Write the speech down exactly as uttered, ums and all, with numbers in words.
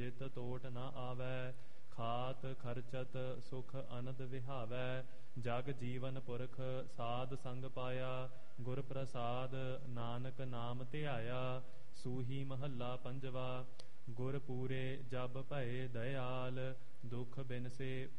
ਹਿਤ ਤੋਟ ਨ ਆਵੈ। ਖਾਤ ਖਰਚਤ ਸੁਖ ਅਨੰਦ ਵਿਹਾਵੈ। ਜਗ ਜੀਵਨ ਪੁਰਖ ਸਾਧ ਸੰਗ ਪਾਇਆ। ਗੁਰ ਪ੍ਰਸਾਦ ਨਾਨਕ ਨਾਮ ਧਿਆਇਆ। ਸੂਹੀ ਮਹੱਲਾ ਪੰਜਵਾ। ਗੁਰ ਪੂਰੇ ਜਬ ਭਏ ਦਇਆਲ। ਦੁਖ ਬਿਨਸੇ